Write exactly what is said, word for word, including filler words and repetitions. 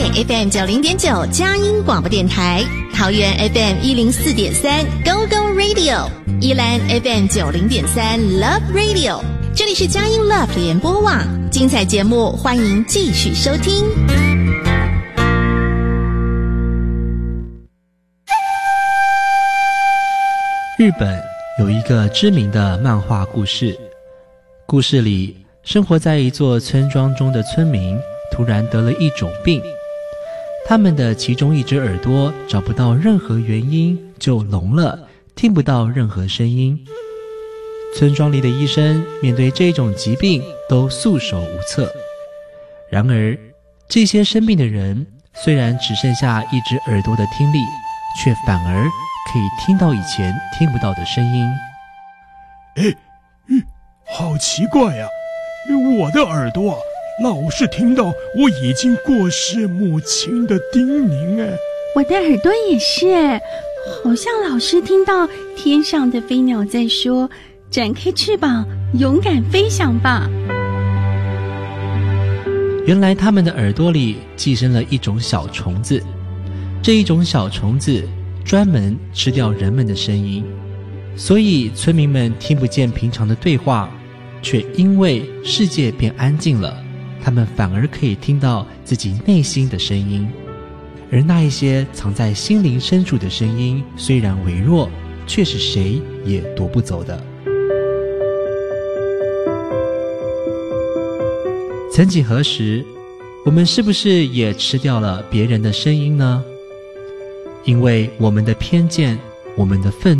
F M 九零点九佳音广播电台，桃园 F M 一零四点三 Go Go Radio， 宜兰 F M 九零点三 Love Radio。这里是佳音 Love 联播网，精彩节目欢迎继续收听。 日本有一个知名的漫画故事，故事里生活在一座村庄中的村民突然得了一种病，他们的其中一只耳朵找不到任何原因就聋了，听不到任何声音。村庄里的医生面对这种疾病都束手无策。然而这些生病的人虽然只剩下一只耳朵的听力，却反而可以听到以前听不到的声音。 哎，嗯，好奇怪呀、啊！我的耳朵老是听到我已经过世母亲的叮咛。哎， 我的耳朵也是，哎，好像老是听到天上的飞鸟在说：“展开翅膀，勇敢飞翔吧。” 原来他们的耳朵里寄生了一种小虫子，这一种小虫子专门吃掉人们的声音，所以村民们听不见平常的对话，却因为世界变安静了，他们反而可以听到自己内心的声音。而那一些藏在心灵深处的声音虽然微弱，却是谁也夺不走的。曾几何时，我们是不是也吃掉了别人的声音呢？因为我们的偏见，我们的愤